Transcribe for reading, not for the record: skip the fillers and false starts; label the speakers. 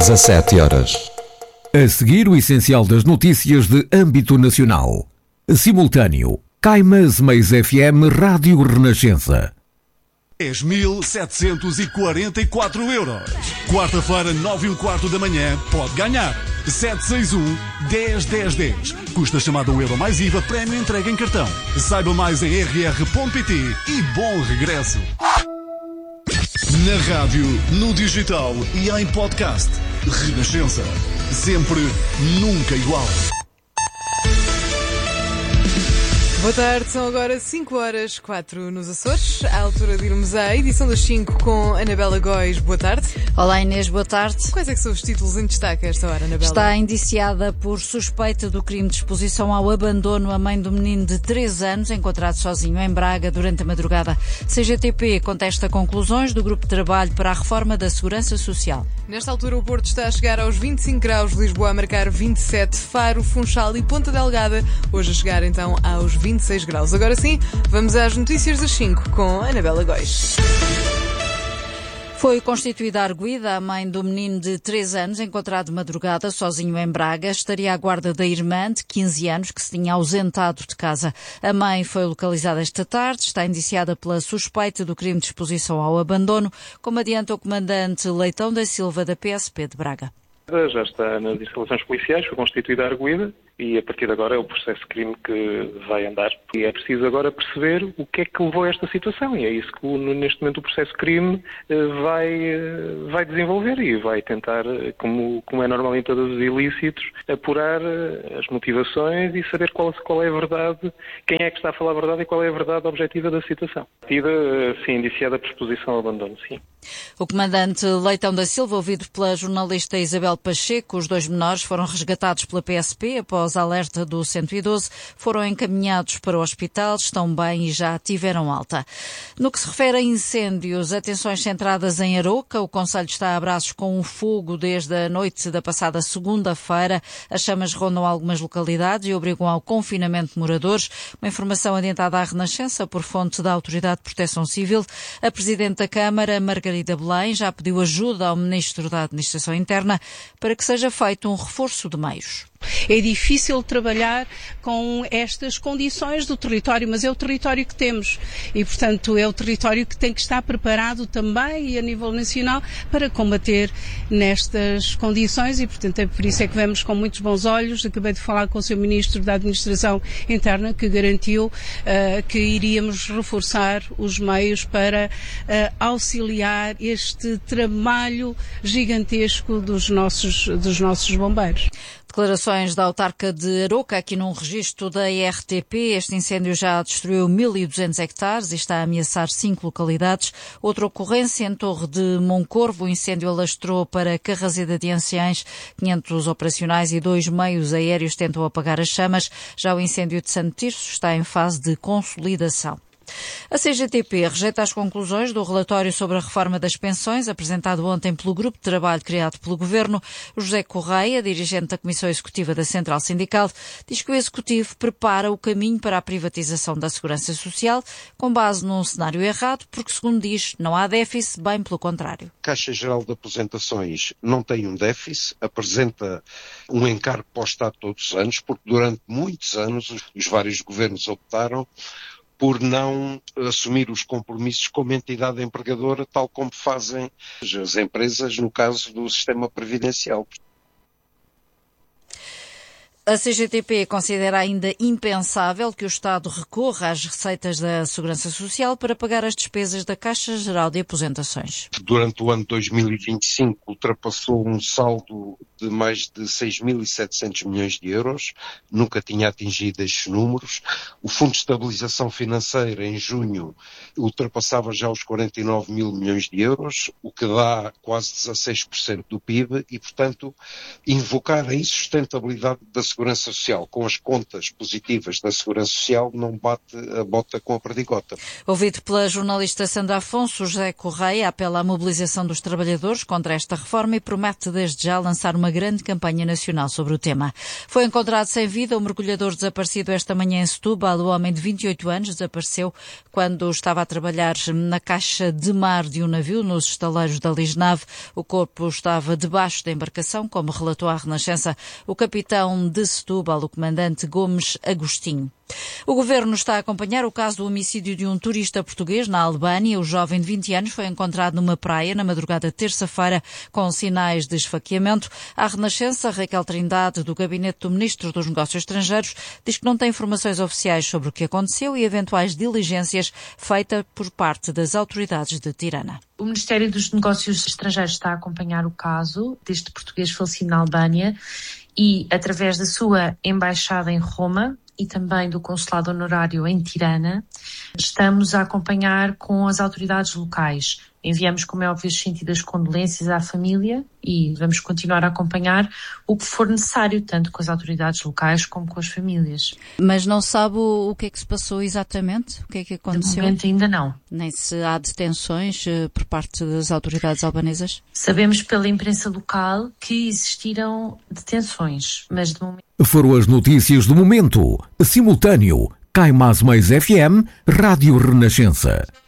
Speaker 1: 17 horas. A seguir, o essencial das notícias de âmbito nacional. Simultâneo. Caimas Meias FM Rádio Renascença.
Speaker 2: 10.744 euros. Quarta-feira, 9:15 da manhã, pode ganhar. 761-10-10-10. Custa chamada €1 mais IVA, prémio entrega em cartão. Saiba mais em rr.pt e bom regresso. Na rádio, no digital e em podcast. Renascença. Sempre, nunca igual.
Speaker 3: Boa tarde, são agora 5h04 nos Açores, à altura de irmos à edição das 5 com Anabela Góis. Boa tarde.
Speaker 4: Olá Inês, boa tarde.
Speaker 3: Quais é que são os títulos em destaque a esta hora, Anabela?
Speaker 4: Está indiciada por suspeita do crime de exposição ao abandono a mãe do menino de 3 anos, encontrado sozinho em Braga durante a madrugada. CGTP contesta conclusões do Grupo de Trabalho para a Reforma da Segurança Social.
Speaker 3: Nesta altura o Porto está a chegar aos 25 graus, Lisboa a marcar 27, Faro, Funchal e Ponta Delgada hoje a chegar então aos 26 graus. Agora sim, vamos às notícias das 5 com Anabela Góis.
Speaker 4: Foi constituída a arguida, a mãe do menino de 3 anos, encontrado de madrugada sozinho em Braga. Estaria à guarda da irmã, de 15 anos, que se tinha ausentado de casa. A mãe foi localizada esta tarde, está indiciada pela suspeita do crime de exposição ao abandono, como adianta o comandante Leitão da Silva, da PSP de Braga.
Speaker 5: Já está nas instalações policiais, foi constituída a arguida e a partir de agora é o processo de crime que vai andar. E é preciso agora perceber o que é que levou a esta situação e é isso que neste momento o processo de crime vai desenvolver e vai tentar, como é normal em todos os ilícitos, apurar as motivações e saber qual é a verdade, quem é que está a falar a verdade e qual é a verdade objetiva da situação. A partida, sim, indiciada por exposição ao abandono, sim.
Speaker 4: O comandante Leitão da Silva, ouvido pela jornalista Isabel Pacheco, os 2 menores foram resgatados pela PSP após a alerta do 112, foram encaminhados para o hospital, estão bem e já tiveram alta. No que se refere a incêndios, atenções centradas em Aroca, o concelho está a braços com o fogo desde a noite da passada segunda-feira. As chamas rondam algumas localidades e obrigam ao confinamento de moradores. Uma informação adiantada à Renascença por fonte da Autoridade de Proteção Civil. A Presidente da Câmara, Margarida Belém, já pediu ajuda ao Ministro da Administração Interna para que seja feito um reforço de meios.
Speaker 6: É difícil trabalhar com estas condições do território, mas é o território que temos e, portanto, é o território que tem que estar preparado também e a nível nacional para combater nestas condições e, portanto, é por isso é que vemos com muitos bons olhos. Acabei de falar com o Sr. Ministro da Administração Interna que garantiu que iríamos reforçar os meios para auxiliar este trabalho gigantesco dos nossos bombeiros.
Speaker 4: Declarações da autarca de Aroca, aqui num registro da RTP. Este incêndio já destruiu 1.200 hectares e está a ameaçar 5 localidades. Outra ocorrência em Torre de Moncorvo. O incêndio alastrou para Carraseda de Anciães. 500 operacionais e 2 meios aéreos tentam apagar as chamas. Já o incêndio de Santo Tirso está em fase de consolidação. A CGTP rejeita as conclusões do relatório sobre a reforma das pensões, apresentado ontem pelo Grupo de Trabalho criado pelo Governo. O José Correia, dirigente da Comissão Executiva da Central Sindical, diz que o Executivo prepara o caminho para a privatização da Segurança Social com base num cenário errado, porque, segundo diz, não há déficit, bem pelo contrário.
Speaker 7: A Caixa Geral de Aposentações não tem um déficit, apresenta um encargo para o Estado todos os anos, porque durante muitos anos os vários governos optaram por não assumir os compromissos como entidade empregadora, tal como fazem as empresas no caso do sistema previdencial.
Speaker 4: A CGTP considera ainda impensável que o Estado recorra às receitas da Segurança Social para pagar as despesas da Caixa Geral de Aposentações.
Speaker 7: Durante o ano 2025 ultrapassou um saldo de mais de 6.700 milhões de euros, nunca tinha atingido estes números. O Fundo de Estabilização Financeira, em junho, ultrapassava já os 49 mil milhões de euros, o que dá quase 16% do PIB e, portanto, invocar a insustentabilidade da Segurança Social com as contas positivas da Segurança Social não bate a bota com a perdigota.
Speaker 4: Ouvido pela jornalista Sandra Afonso, José Correia apela à mobilização dos trabalhadores contra esta reforma e promete desde já lançar uma uma grande campanha nacional sobre o tema. Foi encontrado sem vida o mergulhador desaparecido esta manhã em Setúbal. O homem de 28 anos desapareceu quando estava a trabalhar na caixa de mar de um navio nos estaleiros da Lisnave. O corpo estava debaixo da embarcação, como relatou à Renascença o capitão de Setúbal, o comandante Gomes Agostinho. O Governo está a acompanhar o caso do homicídio de um turista português na Albânia. O jovem de 20 anos foi encontrado numa praia na madrugada de terça-feira com sinais de esfaqueamento. À Renascença, Raquel Trindade, do Gabinete do Ministro dos Negócios Estrangeiros, diz que não tem informações oficiais sobre o que aconteceu e eventuais diligências feitas por parte das autoridades de Tirana.
Speaker 8: O Ministério dos Negócios Estrangeiros está a acompanhar o caso deste português falecido na Albânia e, através da sua embaixada em Roma e também do Consulado Honorário em Tirana, estamos a acompanhar com as autoridades locais. Enviamos, como é óbvio, as sentidas condolências à família e vamos continuar a acompanhar o que for necessário, tanto com as autoridades locais como com as famílias.
Speaker 4: Mas não sabe o que é que se passou exatamente? O que é que aconteceu?
Speaker 8: De momento ainda não.
Speaker 4: Nem se há detenções por parte das autoridades albanesas?
Speaker 8: Sabemos pela imprensa local que existiram detenções, mas de momento...
Speaker 1: Foram as notícias do momento. Simultâneo. Cai Mais FM, Rádio Renascença.